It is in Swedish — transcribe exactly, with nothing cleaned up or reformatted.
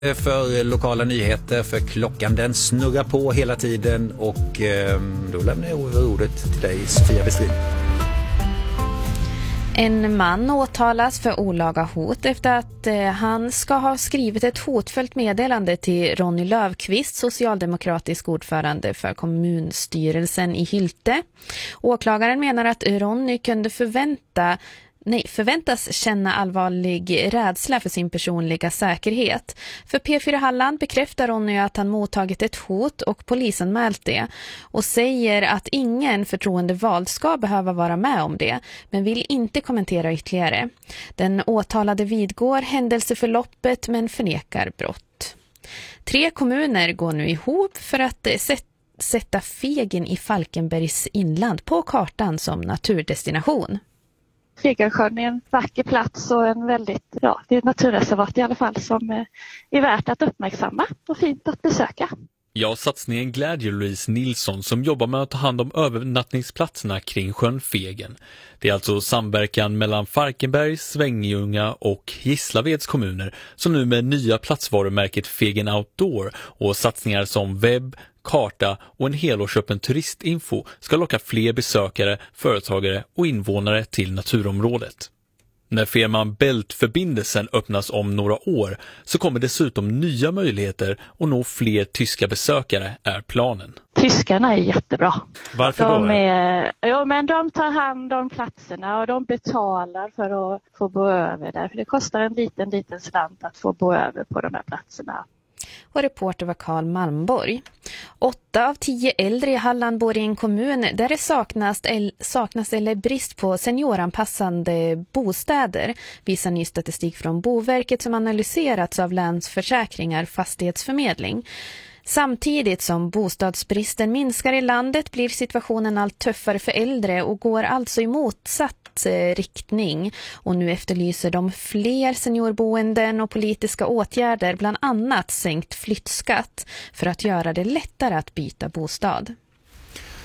För lokala nyheter, för klockan den snurrar på hela tiden och eh, då lämnar jag över ordet till dig, Sofia Westrin. En man åtalas för olaga hot efter att eh, han ska ha skrivit ett hotfullt meddelande till Ronny Löfqvist, socialdemokratisk ordförande för kommunstyrelsen i Hylte. Åklagaren menar att Ronny kunde förvänta Nej, förväntas känna allvarlig rädsla för sin personliga säkerhet. För P fyra Halland bekräftar Ronny att han mottagit ett hot och polisanmält det och säger att ingen förtroendevald ska behöva vara med om det, men vill inte kommentera ytterligare. Den åtalade vidgår händelseförloppet men förnekar brott. Tre kommuner går nu ihop för att sätta Fegen i Falkenbergs inland på kartan som naturdestination. Fegensjön är en vacker plats och en väldigt, ja, det är ett naturreservat i alla fall som är värt att uppmärksamma och fint att besöka. Ja, satsningen glädjer Louise Nilsson som jobbar med att ta hand om övernattningsplatserna kring sjön Fegen. Det är alltså samverkan mellan Falkenbergs, Svenljunga och Gislaveds kommuner som nu med nya platsvarumärket Fegen Outdoor och satsningar som webb, karta och en helårsöppen turistinfo ska locka fler besökare, företagare och invånare till naturområdet. När firman Bältförbindelsen öppnas om några år så kommer dessutom nya möjligheter att nå fler tyska besökare är planen. Tyskarna är jättebra. Varför de då? Är, ja, men de tar hand om platserna och de betalar för att få bo över där. För det kostar en liten, liten slant att få bo över på de här platserna. Och reporter var Karl Malmborg. Åtta av tio äldre i Halland bor i en kommun där det saknas, saknas eller brist på senioranpassande bostäder, visar ny statistik från Boverket som analyserats av Länsförsäkringar fastighetsförmedling. Samtidigt som bostadsbristen minskar i landet blir situationen allt tuffare för äldre och går alltså i motsatt riktning. Och nu efterlyser de fler seniorboenden och politiska åtgärder, bland annat sänkt flyttskatt för att göra det lättare att byta bostad.